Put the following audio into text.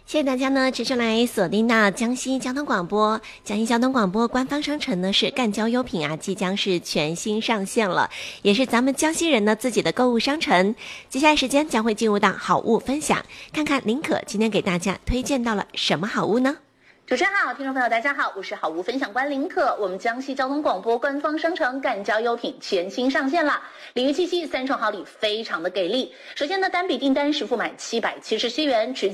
谢谢大家呢，持续来锁定到江西交通广播。江西交通广播官方商城呢是赣交优品啊，即将是全新上线了，也是咱们江西人呢自己的购物商城。接下来时间将会进入到好物分享，看看林可今天给大家推荐到了什么好物呢？ 主持人好，听众朋友大家好，我是好物分享官林可。我们江西交通广播官方商城赣交优品全新上线啦！礼遇七夕3重好礼非常的给力。首先呢，单笔订单实付满777元，直